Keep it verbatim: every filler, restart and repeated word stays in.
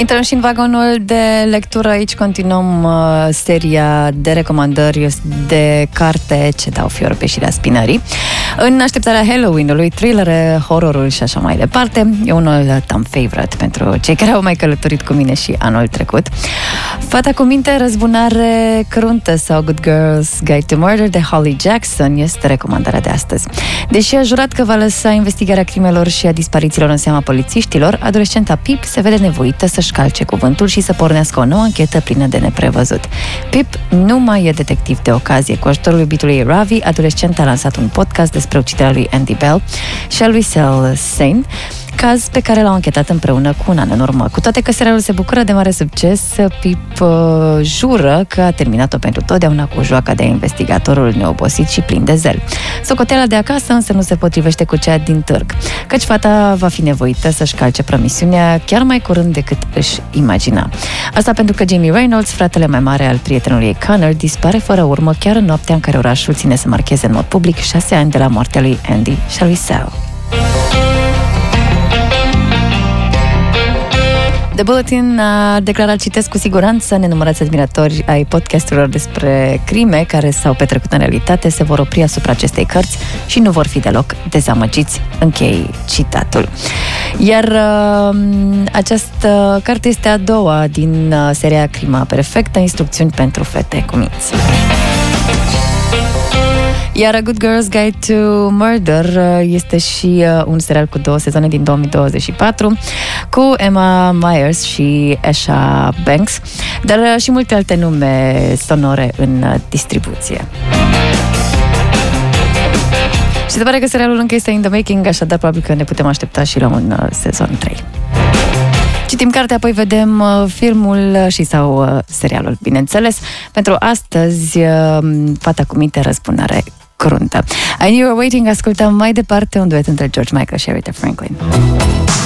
Intrăm și în vagonul de lectură. Aici continuăm uh, seria de recomandări de carte ce dau fior pe șirea spinării. În așteptarea Halloween-ului, thrillere, horrorul și așa mai departe, e unul tam favorite pentru cei care au mai călătorit cu mine și anul trecut. Fata cu minte, răzbunare cruntă sau Good Girls Guide to Murder de Holly Jackson este recomandarea de astăzi. Deși a jurat că va lăsa investigarea crimelor și a disparițiilor în seama polițiștilor, adolescenta Pip se vede nevoită să-și calce cuvântul și să pornească o nouă anchetă plină de neprevăzut. Pip nu mai e detectiv de ocazie. Cu ajutorul iubitului ei Ravi, adolescenta a lansat un podcast despre uciderea lui Andy Bell și a lui Cel Sane, caz pe care l-au anchetat împreună cu un an în urmă. Cu toate că serialul se bucură de mare succes, Pip uh, jură că a terminat-o pentru totdeauna cu joaca de investigatorul neobosit și plin de zel. Socoteala de acasă însă nu se potrivește cu cea din târg, căci fata va fi nevoită să-și calce promisiunea chiar mai curând decât își imagina. Asta pentru că Jamie Reynolds, fratele mai mare al prietenului ei Connor, dispare fără urmă chiar în noaptea în care orașul ține să marcheze în mod public șase ani de la moartea lui Andy și a lui Sal. The Bulletin a declarat, citesc, cu siguranță nenumărați admiratori ai podcasturilor despre crime care s-au petrecut în realitate se vor opri asupra acestei cărți și nu vor fi deloc dezamăgiți. Închei citatul. Iar uh, această carte este a doua din uh, seria Crima Perfectă, instrucțiuni pentru fete cu minți. Iar A Good Girls Guide to Murder este și un serial cu două sezoane din două mii douăzeci și patru cu Emma Myers și Asha Banks, dar și multe alte nume sonore în distribuție. Și se pare că serialul încă este in the making, așadar probabil că ne putem aștepta și la un sezon trei. Citim cartea, apoi vedem filmul și sau serialul, bineînțeles. Pentru astăzi, Fata cu minte, răzbunare cruntă. I Knew You Were Waiting, ascultăm mai departe un duet între George Michael și Aretha Franklin.